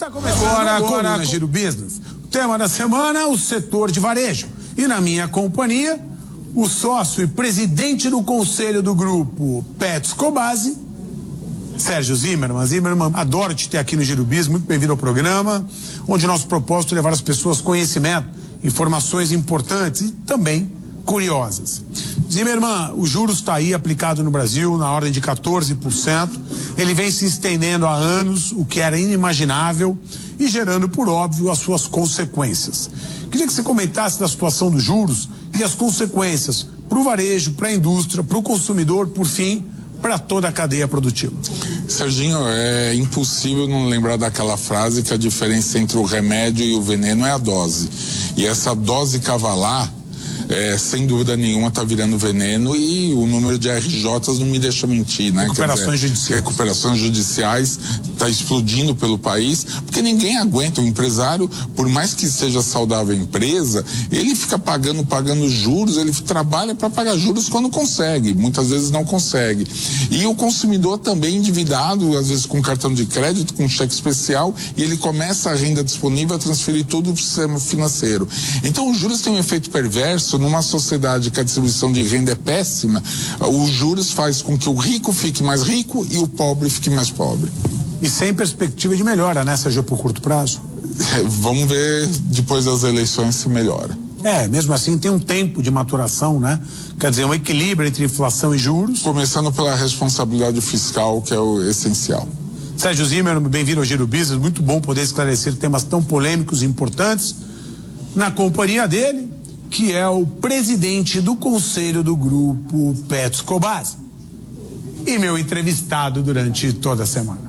Está começando agora a coluna Giro Business. O tema da semana, o setor de varejo. E na minha companhia, o sócio e presidente do conselho do grupo Petz Cobasi, Sérgio Zimmermann. Zimmermann, adoro te ter aqui no Giro Business, muito bem-vindo ao programa, onde nosso propósito é levar às pessoas conhecimento, informações importantes e também curiosas. Zimmermann, o juros está aí aplicado no Brasil na ordem de 14%. Ele vem se estendendo há anos, o que era inimaginável, e gerando, por óbvio, as suas consequências. Queria que você comentasse da situação dos juros e as consequências para o varejo, para a indústria, para o consumidor, por fim, para toda a cadeia produtiva. Serginho, é impossível não lembrar daquela frase que a diferença entre o remédio e o veneno é a dose. E essa dose cavalar, sem dúvida nenhuma, está virando veneno, e o número de RJs não me deixa mentir, né? Recuperações judiciais está explodindo pelo país, porque ninguém aguenta. O empresário, por mais que seja saudável a empresa, ele fica pagando juros, ele trabalha para pagar juros quando consegue, muitas vezes não consegue. E o consumidor também endividado, às vezes com cartão de crédito, com cheque especial, e ele começa a renda disponível a transferir tudo para o sistema financeiro. Então os juros têm um efeito perverso. Numa sociedade que a distribuição de renda é péssima, os juros faz com que o rico fique mais rico e o pobre fique mais pobre. E sem perspectiva de melhora, né, Sérgio, por curto prazo? Vamos ver depois das eleições se melhora. Mesmo assim tem um tempo de maturação, né? Quer dizer, um equilíbrio entre inflação e juros. Começando pela responsabilidade fiscal, que é o essencial. Sérgio Zimmermann, bem-vindo ao Giro Business, muito bom poder esclarecer temas tão polêmicos e importantes. Na companhia dele, que é o presidente do conselho do grupo Petz Cobasi e meu entrevistado durante toda a semana.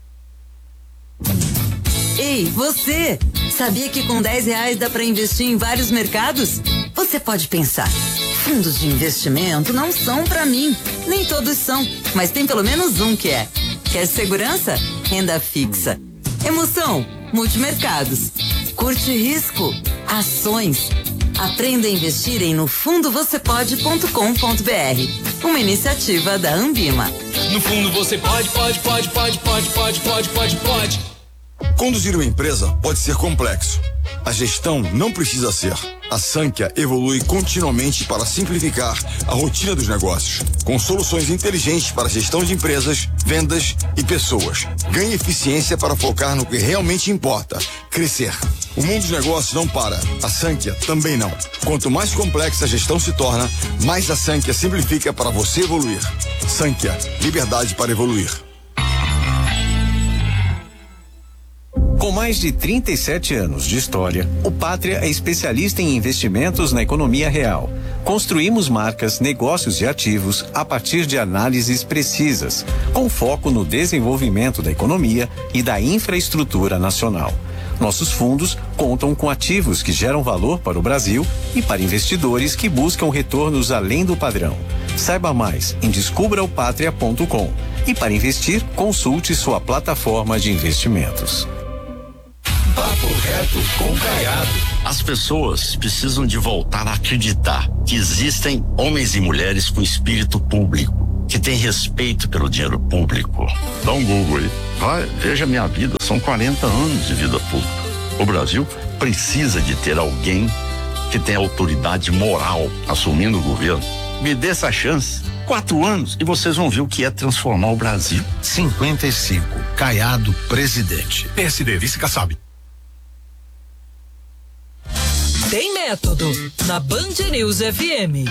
Ei, você! Sabia que com R$10 dá para investir em vários mercados? Você pode pensar, fundos de investimento não são para mim. Nem todos são, mas tem pelo menos um que é. Quer segurança? Renda fixa. Emoção? Multimercados. Curte risco? Ações. Aprenda a investir em nofundovocepode.com.br. Uma iniciativa da Ambima. No fundo você pode. Conduzir uma empresa pode ser complexo. A gestão não precisa ser. A Sankhya evolui continuamente para simplificar a rotina dos negócios, com soluções inteligentes para gestão de empresas, vendas e pessoas. Ganhe eficiência para focar no que realmente importa: crescer. O mundo dos negócios não para. A Sankhya também não. Quanto mais complexa a gestão se torna, mais a Sankhya simplifica para você evoluir. Sankhya, liberdade para evoluir. Com mais de 37 anos de história, o Pátria é especialista em investimentos na economia real. Construímos marcas, negócios e ativos a partir de análises precisas, com foco no desenvolvimento da economia e da infraestrutura nacional. Nossos fundos contam com ativos que geram valor para o Brasil e para investidores que buscam retornos além do padrão. Saiba mais em descubraopatria.com. E para investir, consulte sua plataforma de investimentos. Papo reto com Caiado. As pessoas precisam de voltar a acreditar que existem homens e mulheres com espírito público, que têm respeito pelo dinheiro público. Dá um Google aí. Vai, veja minha vida, são 40 anos de vida pública. O Brasil precisa de ter alguém que tenha autoridade moral assumindo o governo. Me dê essa chance. 4 anos e vocês vão ver o que é transformar o Brasil. 55. Caiado, presidente. PSD, vice Kassab. Tem método na Band News FM.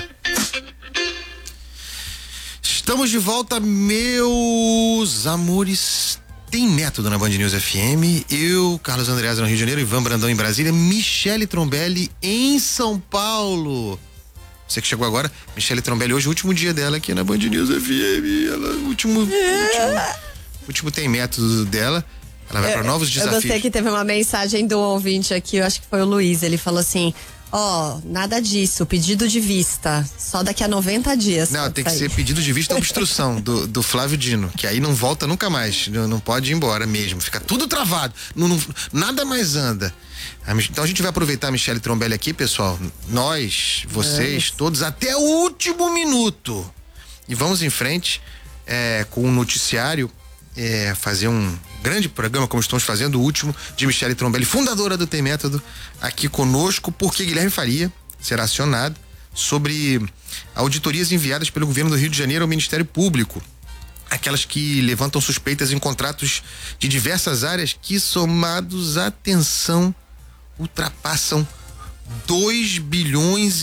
Estamos de volta, meus amores. Tem método na Band News FM. Eu, Carlos Andreasa no Rio de Janeiro, Ivan Brandão em Brasília, Michele Trombelli em São Paulo. Você que chegou agora, Michele Trombelli, hoje o último dia dela aqui na Band News FM. Ela, último tem método dela. Ela vai para novos desafios. Eu gostei que teve uma mensagem do ouvinte aqui, eu acho que foi o Luiz, ele falou assim: nada disso, pedido de vista, só daqui a 90 dias. Não, tem que ser pedido de vista obstrução do Flávio Dino, que aí não volta nunca mais, não pode ir embora mesmo, fica tudo travado, nada mais anda. Então a gente vai aproveitar a Michele Trombelli aqui, pessoal, nós, vocês, todos, até o último minuto. E vamos em frente com um noticiário fazer um grande programa, como estamos fazendo, o último, de Michele Trombelli, fundadora do Tem Método, aqui conosco, porque Guilherme Faria será acionado sobre auditorias enviadas pelo governo do Rio de Janeiro ao Ministério Público. Aquelas que levantam suspeitas em contratos de diversas áreas que, somados, atenção, ultrapassam 2,5 bilhões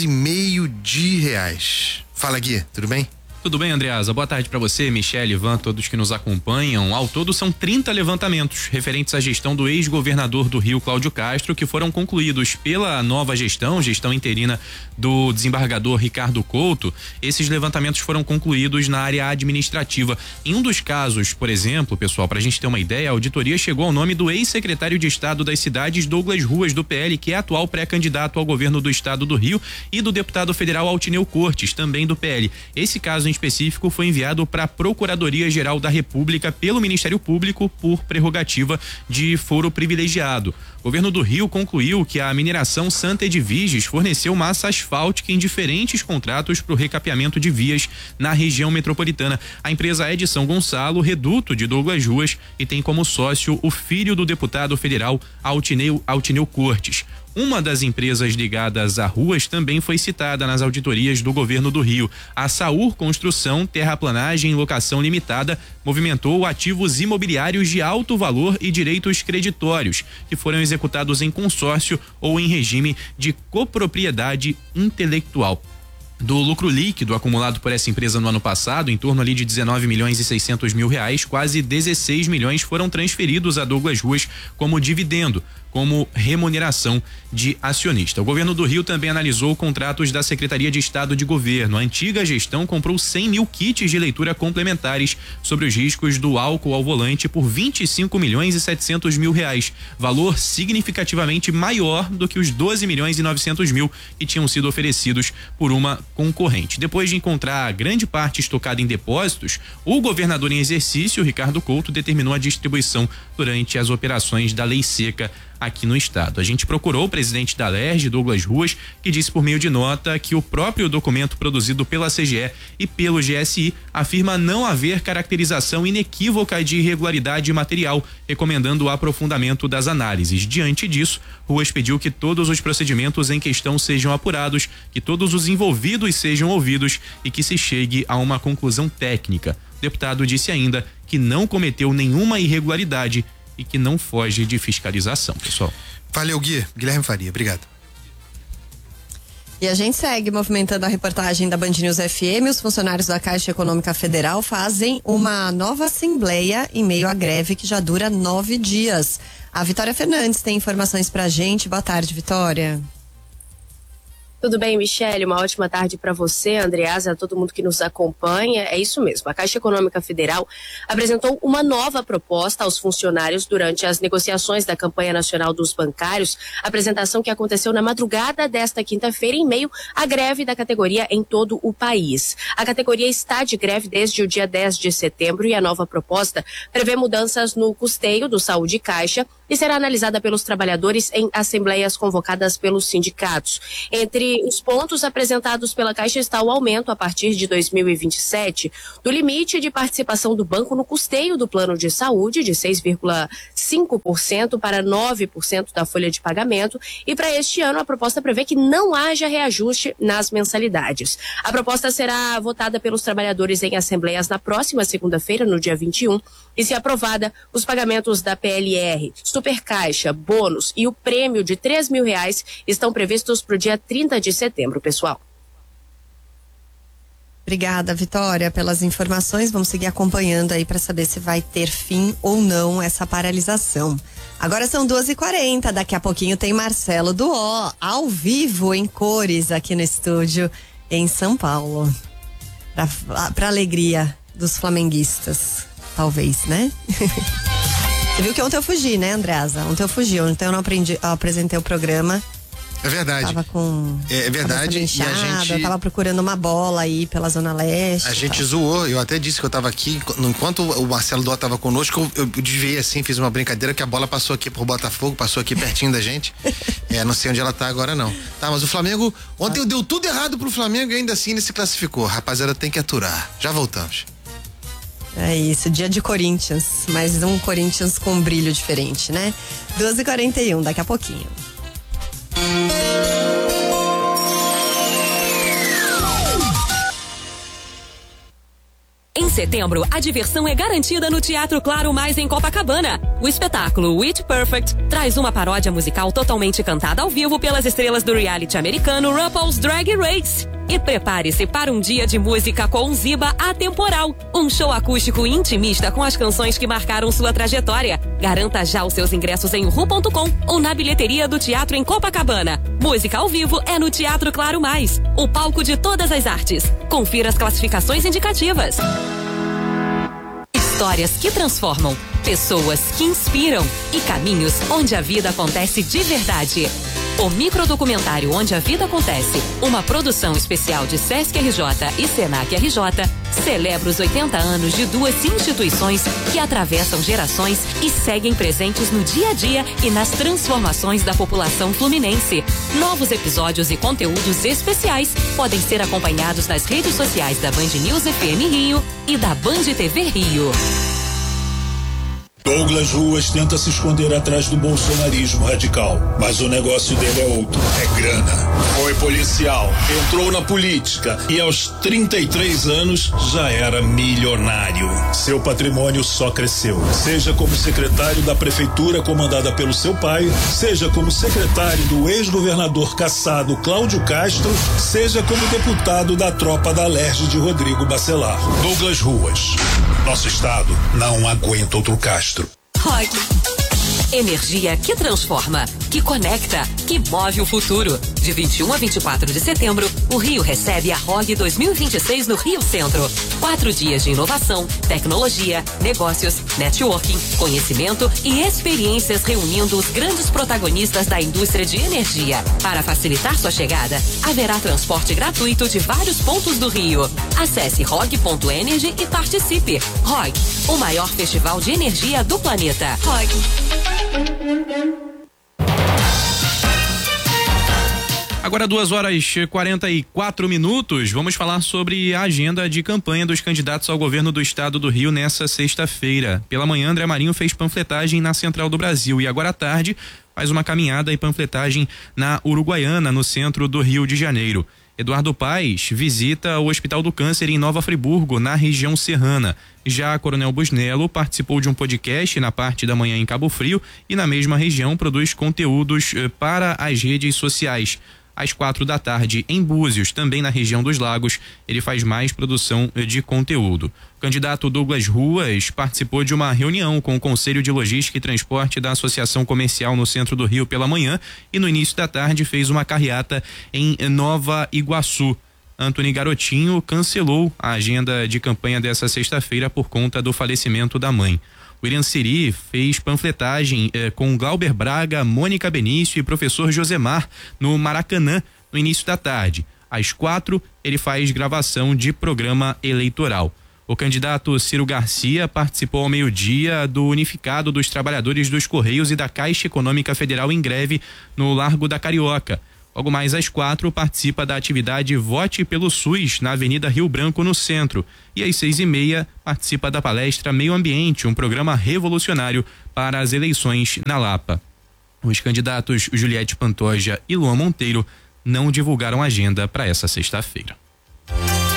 de reais. Fala, Gui, tudo bem? Tudo bem, Andreasa? Boa tarde para você, Michele, Ivan, todos que nos acompanham. Ao todo são 30 levantamentos referentes à gestão do ex-governador do Rio, Cláudio Castro, que foram concluídos pela nova gestão interina do desembargador Ricardo Couto. Esses levantamentos foram concluídos na área administrativa. Em um dos casos, por exemplo, pessoal, pra gente ter uma ideia, a auditoria chegou ao nome do ex-secretário de Estado das Cidades, Douglas Ruas, do PL, que é atual pré-candidato ao governo do Estado do Rio, e do deputado federal Altineu Cortes, também do PL. Esse caso em específico foi enviado para a Procuradoria-Geral da República pelo Ministério Público por prerrogativa de foro privilegiado. O governo do Rio concluiu que a mineração Santa Edviges forneceu massa asfáltica em diferentes contratos para o recapeamento de vias na região metropolitana. A empresa é de São Gonçalo, reduto de Douglas Ruas, e tem como sócio o filho do deputado federal Altineu Cortes. Uma das empresas ligadas a Ruas também foi citada nas auditorias do governo do Rio. A Saur Construção, Terraplanagem e Locação Limitada movimentou ativos imobiliários de alto valor e direitos creditórios, que foram executados em consórcio ou em regime de copropriedade intelectual. Do lucro líquido acumulado por essa empresa no ano passado, em torno ali de 19 milhões e 600 mil reais, quase 16 milhões foram transferidos a Douglas Ruas como dividendo, como remuneração de acionista. O governo do Rio também analisou contratos da Secretaria de Estado de Governo. A antiga gestão comprou 100 mil kits de leitura complementares sobre os riscos do álcool ao volante por 25 milhões e 700 mil reais, valor significativamente maior do que os 12 milhões e 900 mil que tinham sido oferecidos por uma concorrente. Depois de encontrar grande parte estocada em depósitos, o governador em exercício, Ricardo Couto, determinou a distribuição durante as operações da Lei Seca aqui no estado. A gente procurou o presidente da Alerj, Douglas Ruas, que disse por meio de nota que o próprio documento produzido pela CGE e pelo GSI afirma não haver caracterização inequívoca de irregularidade material, recomendando o aprofundamento das análises. Diante disso, Ruas pediu que todos os procedimentos em questão sejam apurados, que todos os envolvidos sejam ouvidos e que se chegue a uma conclusão técnica. O deputado disse ainda que não cometeu nenhuma irregularidade e que não foge de fiscalização, pessoal. Valeu, Gui. Guilherme Faria, obrigado. E a gente segue movimentando a reportagem da Band News FM. Os funcionários da Caixa Econômica Federal fazem uma nova assembleia em meio à greve que já dura 9 dias. A Vitória Fernandes tem informações pra gente. Boa tarde, Vitória. Tudo bem, Michele? Uma ótima tarde para você, Andreasa, a todo mundo que nos acompanha. É isso mesmo. A Caixa Econômica Federal apresentou uma nova proposta aos funcionários durante as negociações da campanha nacional dos bancários, apresentação que aconteceu na madrugada desta quinta-feira em meio à greve da categoria em todo o país. A categoria está de greve desde o dia 10 de setembro e a nova proposta prevê mudanças no custeio do Saúde Caixa e será analisada pelos trabalhadores em assembleias convocadas pelos sindicatos. Entre os pontos apresentados pela Caixa está o aumento a partir de 2027 do limite de participação do banco no custeio do plano de saúde de 6,5% para 9% da folha de pagamento, e para este ano a proposta prevê que não haja reajuste nas mensalidades. A proposta será votada pelos trabalhadores em assembleias na próxima segunda-feira, no dia 21, e se aprovada, os pagamentos da PLR, Supercaixa, bônus e o prêmio de R$3 mil estão previstos para o dia 30 de setembro, pessoal. Obrigada, Vitória, pelas informações. Vamos seguir acompanhando aí para saber se vai ter fim ou não essa paralisação. Agora são 2h40, daqui a pouquinho tem Marcelo Duó, ao vivo, em cores, aqui no estúdio, em São Paulo. Pra alegria dos flamenguistas, talvez, né? Você viu que ontem eu fugi, né, Andreasa? Ontem eu não apresentei o programa. É verdade. Tava com. É verdade. Inchada, e a gente. Tava procurando uma bola aí pela Zona Leste. A gente zoou. Eu até disse que eu tava aqui. Enquanto o Marcelo Dó tava conosco, eu desviei assim, fiz uma brincadeira que a bola passou aqui por Botafogo, passou aqui pertinho da gente. Não sei onde ela tá agora, não. Tá, mas o Flamengo. Ontem deu tudo errado pro Flamengo e ainda assim ele se classificou. Rapaziada, tem que aturar. Já voltamos. É isso, dia de Corinthians, mas um Corinthians com um brilho diferente, né? 12h41, daqui a pouquinho. Em setembro, a diversão é garantida no Teatro Claro Mais em Copacabana. O espetáculo Witch Perfect traz uma paródia musical totalmente cantada ao vivo pelas estrelas do reality americano RuPaul's Drag Race. E prepare-se para um dia de música com Ziba atemporal. Um show acústico intimista com as canções que marcaram sua trajetória. Garanta já os seus ingressos em ru.com ou na bilheteria do teatro em Copacabana. Música ao vivo é no Teatro Claro Mais, o palco de todas as artes. Confira as classificações indicativas. Histórias que transformam, pessoas que inspiram e caminhos onde a vida acontece de verdade. O microdocumentário Onde a Vida Acontece, uma produção especial de Sesc RJ e Senac RJ, celebra os 80 anos de duas instituições que atravessam gerações e seguem presentes no dia a dia e nas transformações da população fluminense. Novos episódios e conteúdos especiais podem ser acompanhados nas redes sociais da Band News FM Rio e da Band TV Rio. Douglas Ruas tenta se esconder atrás do bolsonarismo radical, mas o negócio dele é outro, é grana. Foi policial, entrou na política e aos 33 anos já era milionário. Seu patrimônio só cresceu, seja como secretário da prefeitura comandada pelo seu pai, seja como secretário do ex-governador cassado Cláudio Castro, seja como deputado da tropa da Alerj de Rodrigo Bacelar. Douglas Ruas, nosso estado não aguenta outro Castro. Rock. Energia que transforma, que conecta, que move o futuro. De 21 a 24 de setembro, o Rio recebe a ROG 2026 no Rio Centro. 4 dias de inovação, tecnologia, negócios, networking, conhecimento e experiências reunindo os grandes protagonistas da indústria de energia. Para facilitar sua chegada, haverá transporte gratuito de vários pontos do Rio. Acesse rog.energy e participe. ROG, o maior festival de energia do planeta. ROG. Agora 2h44, vamos falar sobre a agenda de campanha dos candidatos ao governo do estado do Rio nessa sexta-feira. Pela manhã, André Marinho fez panfletagem na Central do Brasil e agora à tarde faz uma caminhada e panfletagem na Uruguaiana, no centro do Rio de Janeiro. Eduardo Paes visita o Hospital do Câncer em Nova Friburgo, na região serrana. Já Coronel Busnello participou de um podcast na parte da manhã em Cabo Frio e na mesma região produz conteúdos para as redes sociais. Às 4 da tarde, em Búzios, também na região dos Lagos, ele faz mais produção de conteúdo. O candidato Douglas Ruas participou de uma reunião com o Conselho de Logística e Transporte da Associação Comercial no centro do Rio pela manhã e no início da tarde fez uma carreata em Nova Iguaçu. Antony Garotinho cancelou a agenda de campanha dessa sexta-feira por conta do falecimento da mãe. William Siri fez panfletagem com Glauber Braga, Mônica Benício e professor Josemar no Maracanã no início da tarde. Às 4, ele faz gravação de programa eleitoral. O candidato Ciro Garcia participou ao meio-dia do Unificado dos Trabalhadores dos Correios e da Caixa Econômica Federal em greve no Largo da Carioca. Logo mais às 4, participa da atividade Vote pelo SUS na Avenida Rio Branco, no centro. E às 6h30, participa da palestra Meio Ambiente, um programa revolucionário para as eleições na Lapa. Os candidatos Juliette Pantoja e Luan Monteiro não divulgaram agenda para essa sexta-feira.